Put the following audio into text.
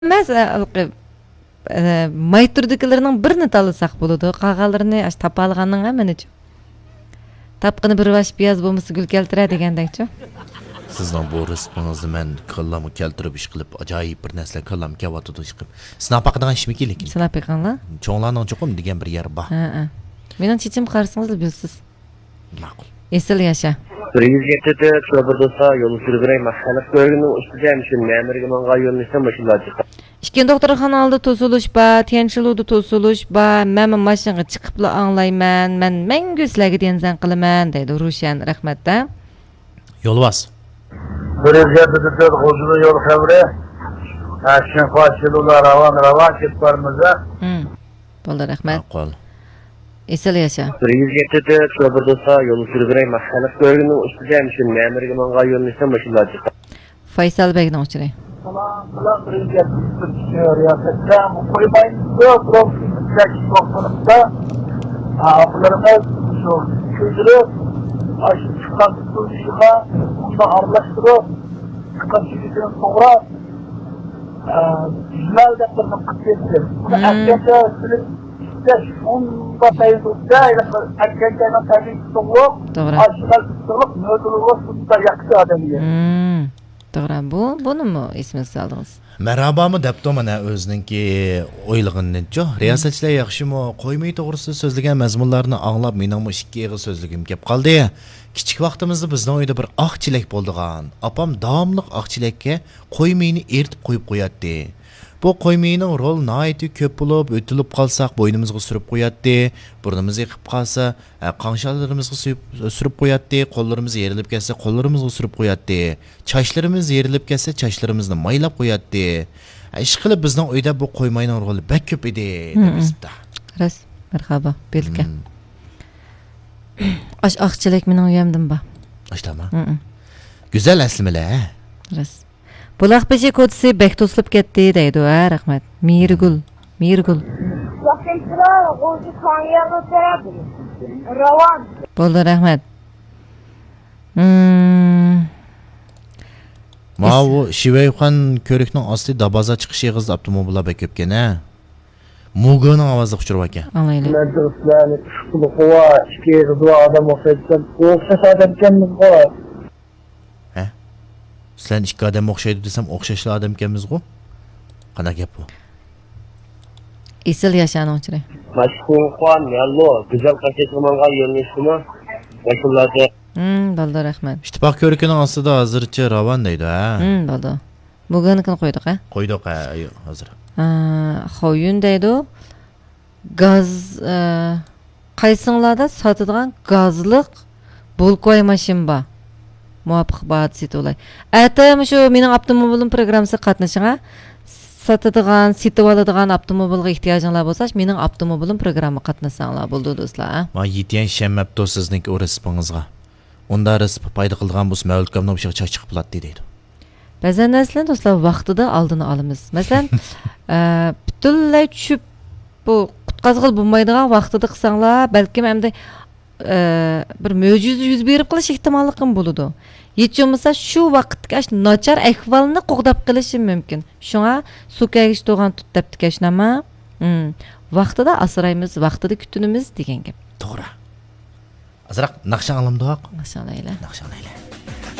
emas, may turdikilarning birini tanlasak bo'ladi. Qolganlarini topa olganning hammani-chi. Tapqini bir vash piyoz bo'lmasa gul keltiradi degandek-chi. Sizning bu rizqingizni men kallamı keltirib ish qilib, ajoyib bir narsa kallam kelyotdi ish qilib. Sinab baqadigan ishmi lekin? Sinab baqanlar? Cho'nglarning cho'qim degan bir yer bor. Ha. Mening chechim qarsangiz bilsiz. Ma'qul. Esil yasha. 107'de Çabırdosa yolu sürgürey mahkamet bölgünün üstücem için memurga manga yolunuştan başında çıktı. İşken doktorxana aldı tosuluş ba, tençiludu tosuluş ba, men maşinga chiqibla anglayman, men mangu sizlarga denzan qilaman deydi Rushan rahmatda. Yo'lbas. 107'de Hoculu yol xavri. Aşın faşilular ravan ketparmıza. Bo'ldi rahmat. Ma'qul. Esil yasha. 107'de Çabırdosa yolu sürgürey mahkamet bölgünün üstücem için memurga manga yolunuştan başında çıktı. Faysal Begning o'chiri. Falan prezident çıkıyor riyasette. Koymayın yok. Profilindeki doktorumda. Bunlarımız şu köydürü aşı çıkan tutuşuna bunda arlaştırıp çıkan çizgisinin sonra güzel defterine kıtletti. Bunu erkekte sürüp onda teyzulda erkeklerine tabii tutulup aşılar tutulup nödülüğü sutta yaktı adamıya. To'g'ri, buni mi esingizga soldingiz? Merhabamı depti mana o'zininki o'ylig'inninchi. Riyosatchilar yaxshimi? Qo'ymay to'g'risi so'zlagan mazmunlarni anglab, mening ikki eg'iz so'zligim kelib qoldi. Kichik vaqtimizda bizning uyda bir oqchilak bo'ldigan. Opam davomli oqchilakka qo'ymayni eritib qo'yib qo'yatdi. Bu qo'ymayning rol nihoyatda ko'p bo'lib, o'tilib qolsak bo'ynimizga surib qo'yatdi, burnimiz yiqib qolsa, qanshalarimizga surib qo'yatdi, qo'llarimiz yerilib ketsa, qo'llarimizga surib qo'yatdi, chashlarimiz yerilib ketsa, chashlarimizni maylab qo'yatdi. Ish qilib bizning uyda bu qo'ymayning roli bak ko'p edi debizda. Ras, marhaba, belka. Oqchilik mening uyamdan ba. Ashtama. Güzel aslimalar. Ras. Bulaqbeshi kodisi bek to'silib ketdi deydi, rahmat. Mirgul. Yaxshilar, o'zi qonga o'tiradi. Ravon. Bo'ldi, rahmat. Ma'u Shivayxon ko'rikning osti dabaza chiqish yig'izda avtomobillar bek ko'pkan-a. Mugoning ovozi uchirib ekan. Anglayli. Medreslarni ushbu qova ikki qizli odam o'xshaydi. O'xshash odam ekanmiz-ku. Sizlar ikki odam o'xshaydi desam, o'xshashli odam ekanmiz-ku. Qanaqa gap bu? Esil yashani o'chiri. Mashhurxon yallo güzel qaçışmanga yolunuşunu başında. Bo'ldi, rahmat. İttifoq ko'rikining ostida hozircha ravon deydi, ha. Bo'ldi. Bugunikini qo'ydik, ha? Qo'ydik, hozir. Xo'yun deydi. Gaz qaysinglarda sotadigan gazliq bulkoy mashin bor. Muvaffaq bo'ldisi olay. Atam shu mening avtomobilim programmasi qatnashingga sotadigan, setib oladigan avtomobilga ehtiyojinglar bo'lsa, mening avtomobilim programma qatnasanglar bo'ldi do'stlar. Ma yetgan shammabdi sizningki o'risipingizga. Unda risp payda qilgan bo'lsa, mavludkamdan o'sha chiqib qoladi deydi. Ba'zan narsalar do'stlar vaqtida oldini olamiz. Masalan, butunlay tushib bu qutqazg'il bo'lmaydigan vaqtida qilsanglar, balkim hamda bir mo'jiza yuz berib qilish ehtimolliqim bo'ladi. Hech bo'lmasa shu vaqtga nachar ahvolni qo'g'dab qilishi mumkin. Shunga so'kagish to'g'an tut deb tikashnama. Vaqtida asraymiz, vaqtida kutunimiz degan gap. To'g'ri. Azroq naqshan olamdoq. Naqshan ayla.